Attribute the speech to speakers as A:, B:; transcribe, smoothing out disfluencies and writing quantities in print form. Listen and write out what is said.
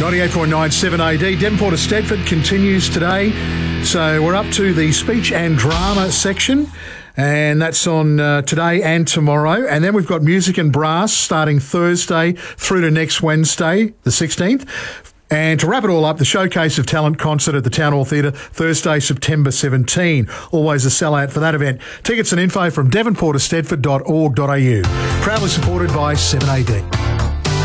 A: 98.97 AD. Devonport to Stedford continues today. So we're up to the speech and drama section, and that's on today and tomorrow. And then we've got music and brass starting Thursday through to next Wednesday, the 16th. And to wrap it all up, the Showcase of Talent concert at the Town Hall Theatre, Thursday, September 17. Always a sellout for that event. Tickets and info from devonportostedford.org.au. Proudly supported by 7AD.